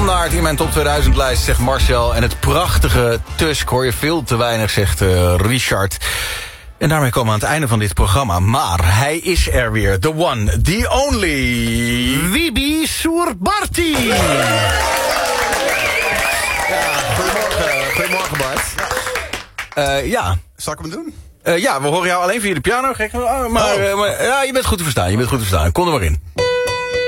standaard in mijn top 2000 lijst, zegt Marcel. En het prachtige Tusk hoor je veel te weinig, zegt Richard. En daarmee komen we aan het einde van dit programma. Maar hij is er weer. The one, the only. Wiebe Soerbarti. Ja, goedemorgen Bart. Ja. Zal ik hem doen? Ja, we horen jou alleen via de piano. Gek, maar ja, je bent goed te verstaan. Kom er maar in.